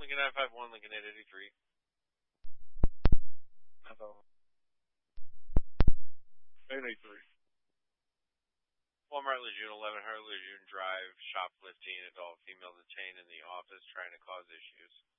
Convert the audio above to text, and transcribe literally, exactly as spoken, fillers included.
Lincoln nine five one, Lincoln eight eighty-three. eight eighty-three. Walmart Lejeune, eleven hundred Lejeune Drive, shoplifting, adult female detained in the office trying to cause issues.